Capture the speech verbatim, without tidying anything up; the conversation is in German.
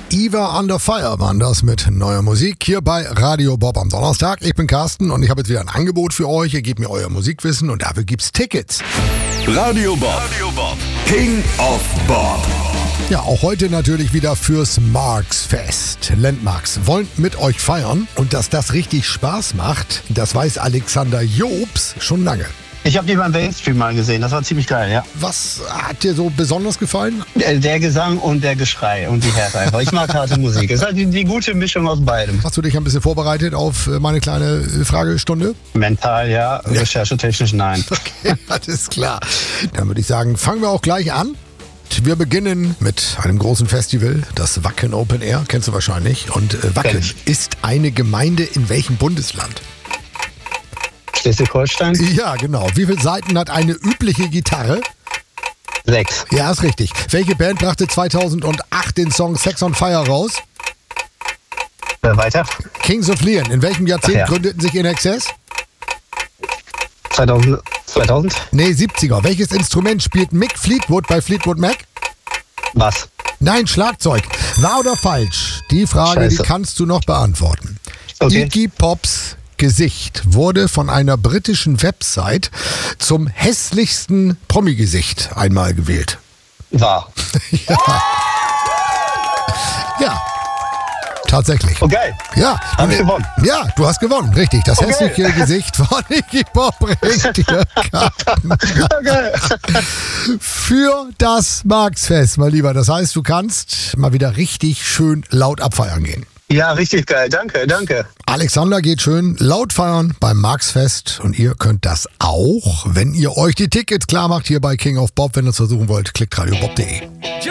Eva Under Fire waren das mit neuer Musik hier bei Radio Bob am Donnerstag. Ich bin Carsten und ich habe jetzt wieder ein Angebot für euch. Ihr gebt mir euer Musikwissen und dafür gibt's Tickets. Radio Bob, Radio Bob. King of Bob. Ja, auch heute natürlich wieder fürs Marx-Fest. Landmarks wollen mit euch feiern und dass das richtig Spaß macht, das weiß Alexander Jobs schon lange. Ich habe die beim Mainstream mal gesehen, das war ziemlich geil, ja. Was hat dir so besonders gefallen? Der, der Gesang und der Geschrei und die Härte einfach. Ich mag harte Musik. Es ist halt die, die gute Mischung aus beidem. Hast du dich ein bisschen vorbereitet auf meine kleine Fragestunde? Mental, ja. ja. Recherchetechnisch, nein. Okay, alles klar. Dann würde ich sagen, fangen wir auch gleich an. Wir beginnen mit einem großen Festival, das Wacken Open Air, kennst du wahrscheinlich. Und äh, Wacken ist eine Gemeinde in welchem Bundesland? Schleswig-Holstein? Ja, genau. Wie viele Saiten hat eine übliche Gitarre? Sechs. Ja, ist richtig. Welche Band brachte zweitausendacht den Song Sex on Fire raus? Äh, weiter. Kings of Leon. In welchem Jahrzehnt ja. gründeten sich In Excess? zweitausend? zweitausend? Nee, siebziger. Welches Instrument spielt Mick Fleetwood bei Fleetwood Mac? Was? Nein, Schlagzeug. Wahr oder falsch? Die Frage, Scheiße. die kannst du noch beantworten. Okay. Iggy Pops Gesicht wurde von einer britischen Website zum hässlichsten Promi-Gesicht einmal gewählt. Wahr. ja. ja. Tatsächlich. Oh, geil. Ja. Hab ich gewonnen. Ja, du hast gewonnen. Richtig. Das Okay. hässliche Gesicht von Iggy Pop bringt dir Karten. Okay. Für das Marx-Fest, mein Lieber. Das heißt, du kannst mal wieder richtig schön laut abfeiern gehen. Ja, richtig geil. Danke, danke. Alexander geht schön laut feiern beim Marx-Fest und ihr könnt das auch, wenn ihr euch die Tickets klar macht hier bei King of Bob. Wenn ihr es versuchen wollt, klickt radiobob punkt de.